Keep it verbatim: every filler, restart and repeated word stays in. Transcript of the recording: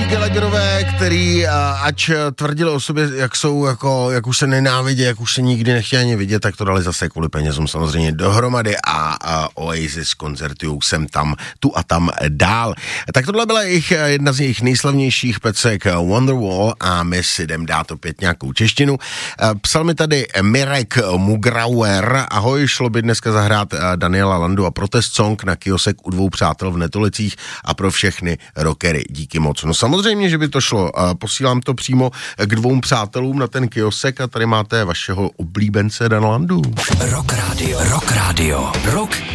Gallagherové, který ač tvrdili o sobě, jak jsou, jako, jak už se nenávidí, jak už se nikdy nechtějí ani vidět, tak to dali zase kvůli penězům samozřejmě dohromady a, a Oasis koncertujou sem tam, tu a tam dál. Tak tohle byla jejich, jedna z jejich nejslavnějších pecek Wonderwall a my si jdem dát opět nějakou češtinu. Psal mi tady Mirek Mugrauer, ahoj, šlo by dneska zahrát Daniela Landu a protest song na kiosek u dvou přátel v Netolicích a pro všechny rockery. Díky moc. No samozřejmě, že by to šlo. Posílám to přímo k dvou přátelům na ten kiosek a tady máte vašeho oblíbence Dana Landu. Rock Radio. Rock Radio. Rock